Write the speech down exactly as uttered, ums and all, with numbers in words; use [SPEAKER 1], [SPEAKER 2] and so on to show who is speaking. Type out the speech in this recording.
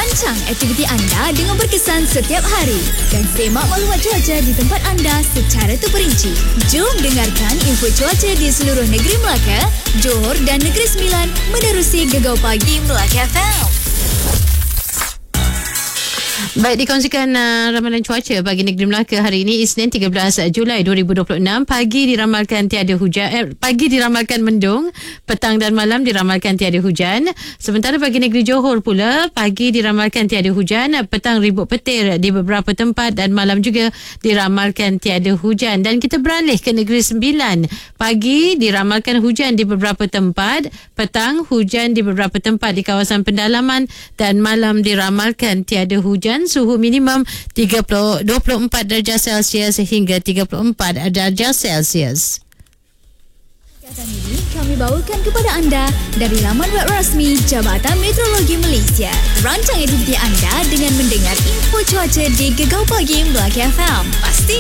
[SPEAKER 1] Rancang aktiviti anda dengan berkesan setiap hari dan semak maklumat cuaca di tempat anda secara terperinci. Jom dengarkan info cuaca di seluruh negeri Melaka, Johor dan Negeri Sembilan menerusi Gegar Pagi Melaka F M.
[SPEAKER 2] Baik, dikongsikan uh, ramalan cuaca bagi negeri Melaka hari ini Isnin tiga belas Julai dua ribu dua puluh enam. Pagi diramalkan tiada hujan, eh, pagi diramalkan mendung, petang dan malam diramalkan tiada hujan. Sementara bagi negeri Johor pula, pagi diramalkan tiada hujan, petang ribut petir di beberapa tempat dan malam juga diramalkan tiada hujan. Dan kita beralih ke negeri Sembilan. Pagi diramalkan hujan di beberapa tempat, petang hujan di beberapa tempat di kawasan pendalaman dan malam diramalkan tiada hujan. Suhu minimum tiga puluh, dua puluh empat darjah Celsius hingga tiga puluh empat darjah Celsius.
[SPEAKER 1] Kesihatan ini kami bawakan kepada anda dari laman web rasmi Jabatan Meteorologi Malaysia. Rancang aktiviti anda dengan mendengar info cuaca di Gegar Pagi Melaka F M. Pasti